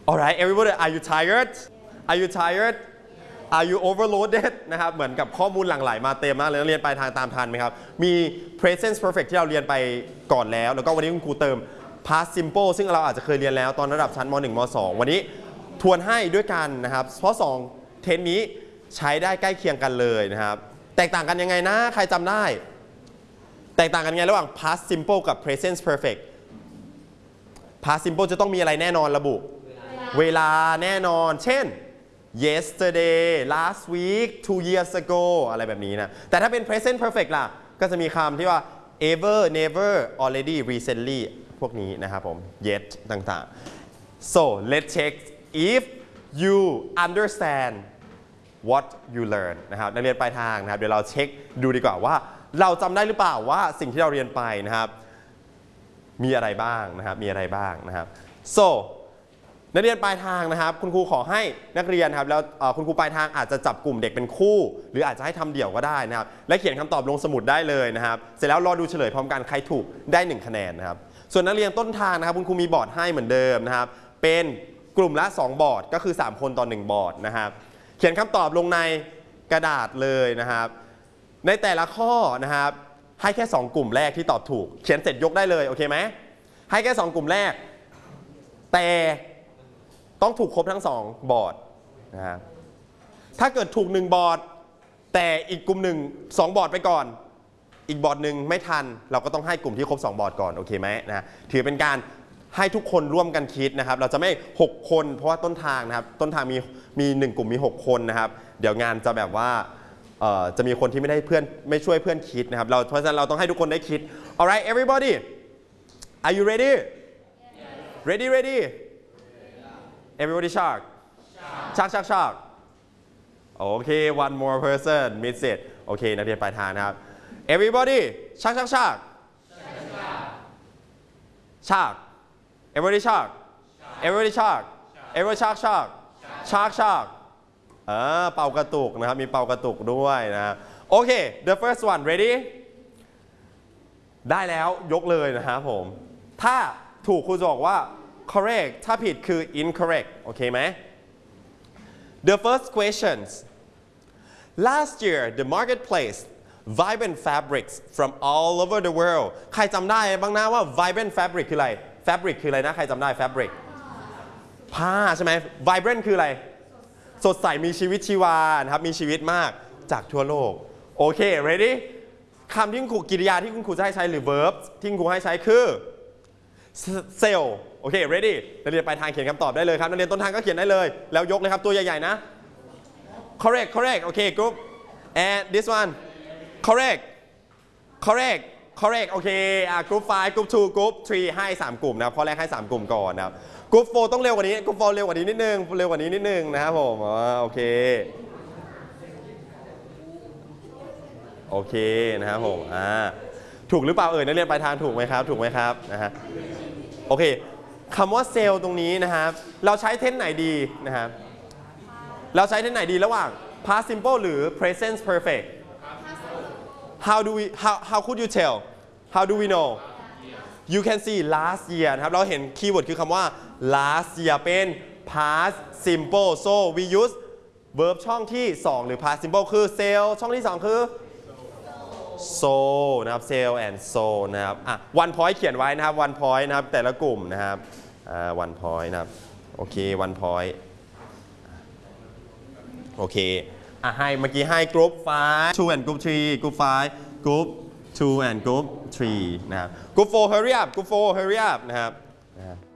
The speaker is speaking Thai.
Alright everybody are you tired Are you tired Are you overloaded นะครับเหมือนกับข้อมูลหลั่งไหลมาเต็มมากเลยนักเรียนปลายทางตามทันไหมครับมี present perfect ที่เราเรียนไปก่อนแล้วก็วันนี้คุณครูเติม past simple ซึ่งเราอาจจะเคยเรียนแล้วตอนระดับชั้นม.1 ม.2 วันนี้ทวนให้ด้วยกันนะครับเพราะ2เทนนี้ใช้ได้ใกล้เคียงกันเลยนะครับแตกต่างกันยังไงนะใครจำได้แตกต่างกันยังไงระหว่าง past simple กับ present perfect past simple จะต้องมีอะไรแน่นอนระบุเวลาแน่นอนเช่น yesterday last week 2 years ago อะไรแบบนี้นะแต่ถ้าเป็น present perfect ล่ะก็จะมีคำที่ว่า ever never already recently พวกนี้นะครับผม yet ต่างๆ so let's check if you understand what you learn นะครับนักเรียนปลายทางนะครับเดี๋ยวเราเช็คดูดีกว่าว่าเราจำได้หรือเปล่าว่าสิ่งที่เราเรียนไปนะครับมีอะไรบ้างนะครับมีอะไรบ้างนะครับ so นักเรียนปลายทางนะครับคุณครูขอให้นักเรียนครับแล้วคุณครูปลายทางอาจจะจับกลุ่มเด็กเป็นคู่หรืออาจจะให้ทำเดี่ยวก็ได้นะครับและเขียนคำตอบลงสมุดได้เลยนะครับเสร็จแล้วรอดูเฉลยพร้อมกันใครถูกได้1คะแนนนะครับส่วนนักเรียนต้นทางนะครับคุณครูมีบอร์ดให้เหมือนเดิมนะครับเป็นกลุ่มละ2บอร์ดก็คือ3คนต่อ1บอร์ดนะครับเขียนคำตอบลงในกระดาษเลยนะครับในแต่ละข้อนะครับให้แค่2กลุ่มแรกที่ตอบถูกเขียนเสร็จยกได้เลยโอเคไหมให้แค่2กลุ่มแรกแต่ต้องถูกครบทั้ง2บอร์ดนะครับถ้าเกิดถูก1บอร์ดแต่อีกกลุ่มหนึ่ง2บอร์ดไปก่อนอีกบอร์ดหนึ่งไม่ทันเราก็ต้องให้กลุ่มที่ครบ2บอร์ดก่อนโอเคไหมนะถือเป็นการให้ทุกคนร่วมกันคิดนะครับเราจะไม่6คนเพราะว่าต้นทางนะครับต้นทางมี1กลุ่มมี6คนนะครับเดี๋ยวงานจะแบบว่าจะมีคนที่ไม่ช่วยเพื่อนคิดนะครับเพราะฉะนั้นเราต้องให้ทุกคนได้คิด alright everybody are you ready ready everybody shark shark โอเค one more person miss it โอเคนักเรียนปลายทางนะครับ everybody shark everybody shark everybody shark เป่ากระตุกนะครับมีเป่ากระตุกด้วยนะโอเค the first one ready ได้แล้วยกเลยนะครับผมถ้าถูกครูจะบอกว่า correct ถ้าผิดคือ incorrect โอเคไหม the first questions last year the marketplace vibrant fabrics from all over the world ใครจำได้บ้างนะว่า vibrant fabric คืออะไร fabric คืออะไรนะใครจำได้ fabric ผ้าใช่ไหม vibrant คืออะไรสดใสมีชีวิตชีวานะครับมีชีวิตมากจากทั่วโลกโอเค ready คำที่คุณครูกริยาที่คุณครูจะให้ใช้หรือ verb ที่คุณครูให้ใช้คือ sell โอเค ready นักเรียนปลายทางเขียนคำตอบได้เลยครับนักเรียนต้นทางก็เขียนได้เลยแล้วยกเลยครับตัวใหญ่ๆนะ correct โอเค group and this one correct โอเคgroup 5 group 2 group 3ให้3กลุ่มนะครับข้อแรกให้3กลุ่มก่อนนะครับกรุ๊ป4ต้องเร็วกว่านี้กรุ๊ป4เร็วกว่านี้นิดนึงนะครับผมโอเคนะครับผมถูกหรือเปล่านักเรียนปลายทางถูกไหมครับนะฮะโอเคคำว่าเซลล์ตรงนี้นะครับเราใช้เทนไหนดีนะครับเราใช้เทนไหนดีระหว่าง past simple หรือ present perfect how could you tell how do we know you can see last year นะครับเราเห็นคีย์เวิร์ดคือคำว่า last year เป็น past simple so we use verb ช่องที่2หรือ past simple คือ sell ช่องที่2คือ so นะครับ sell and so นะครับone point เขียนไว้นะครับ one point นะครับแต่ละกลุ่มนะครับone point นะครับโอเค one point โอเคให้เมื่อกี้ให้ group 5 2 and group 3 group 5 group 2 and group 3นะครับ group 4 hurry up นะครับ